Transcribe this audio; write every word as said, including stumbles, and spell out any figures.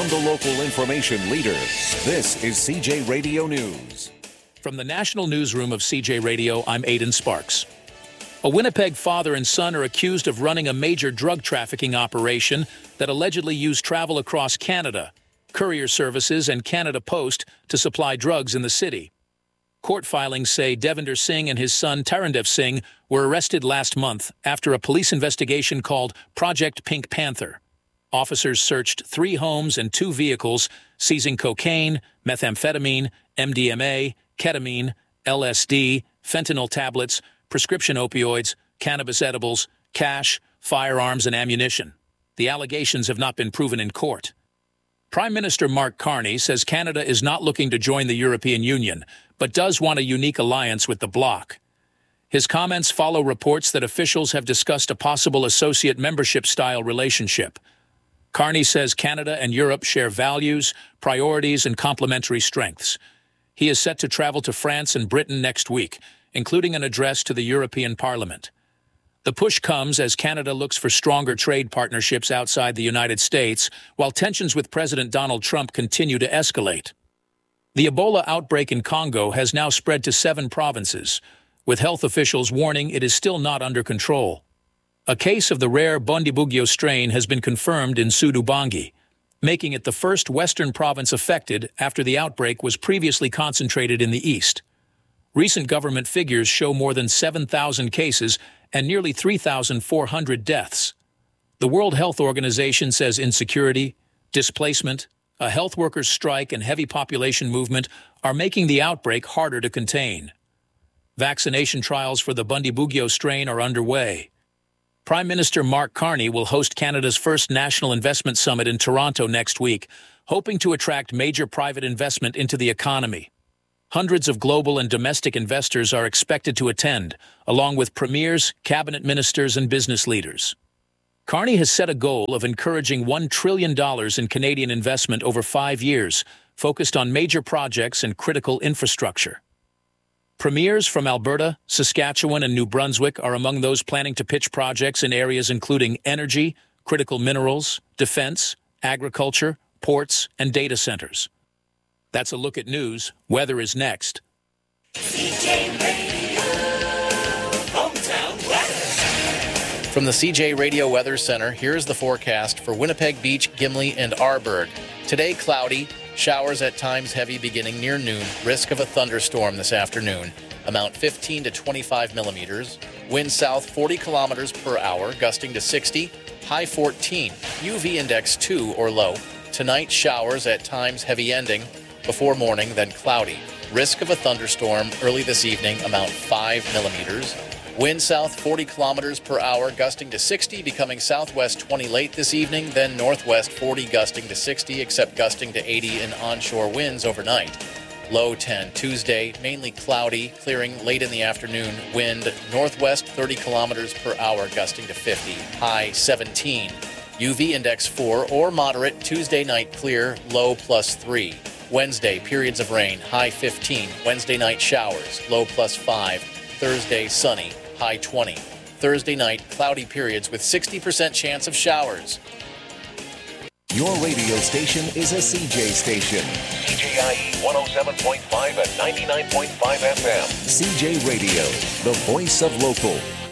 from the local information leader. This is C J Radio News. From the National Newsroom of C J Radio, I'm Aidan Sparks. A Winnipeg father and son are accused of running a major drug trafficking operation that allegedly used travel across Canada, courier services, and Canada Post to supply drugs in the city. Court filings say Devinder Singh and his son Tarandev Singh were arrested last month after a police investigation called Project Pink Panther. Officers searched three homes and two vehicles, seizing cocaine, methamphetamine, M D M A, ketamine, L S D, fentanyl tablets, prescription opioids, cannabis edibles, cash, firearms, and ammunition. The allegations have not been proven in court. Prime Minister Mark Carney says Canada is not looking to join the European Union, but does want a unique alliance with the bloc. His comments follow reports that officials have discussed a possible associate membership-style relationship. Carney says Canada and Europe share values, priorities, and complementary strengths. He is set to travel to France and Britain next week, including an address to the European Parliament. The push comes as Canada looks for stronger trade partnerships outside the United States, while tensions with President Donald Trump continue to escalate. The Ebola outbreak in Congo has now spread to seven provinces, with health officials warning it is still not under control. A case of the rare Bundibugyo strain has been confirmed in Sud-Ubangi, making it the first Western province affected after the outbreak was previously concentrated in the East. Recent government figures show more than seven thousand cases and nearly three thousand four hundred deaths. The World Health Organization says insecurity, displacement, a health workers' strike, and heavy population movement are making the outbreak harder to contain. Vaccination trials for the Bundibugyo strain are underway. Prime Minister Mark Carney will host Canada's first National Investment Summit in Toronto next week, hoping to attract major private investment into the economy. Hundreds of global and domestic investors are expected to attend, along with premiers, cabinet ministers, and business leaders. Carney has set a goal of encouraging one trillion dollars in Canadian investment over five years, focused on major projects and critical infrastructure. Premiers from Alberta, Saskatchewan, and New Brunswick are among those planning to pitch projects in areas including energy, critical minerals, defense, agriculture, ports, and data centers. That's a look at news. Weather is next. C J Radio, hometown weather. From the C J Radio Weather Center, here's the forecast for Winnipeg Beach, Gimli, and Arborg. Today, cloudy. Showers at times heavy beginning near noon. Risk of a thunderstorm this afternoon. Amount fifteen to twenty-five millimeters. Wind south forty kilometers per hour, gusting to sixty. High fourteen. U V index two or low. Tonight, showers at times heavy ending. Before morning, then cloudy. Risk of a thunderstorm early this evening, amount five millimeters. Wind south forty kilometers per hour, gusting to sixty, becoming southwest twenty late this evening, then northwest forty, gusting to sixty, except gusting to eighty in onshore winds overnight. Low ten. Tuesday, mainly cloudy, clearing late in the afternoon. Wind northwest thirty kilometers per hour, gusting to fifty. High seventeen. U V index four or moderate. Tuesday night clear, low plus three. Wednesday, periods of rain, high fifteen. Wednesday night showers, low plus five. Thursday, sunny, high twenty. Thursday night, cloudy periods with sixty percent chance of showers. Your radio station is a C J station. C J I E one oh seven point five and ninety-nine point five F M. C J Radio, the voice of local.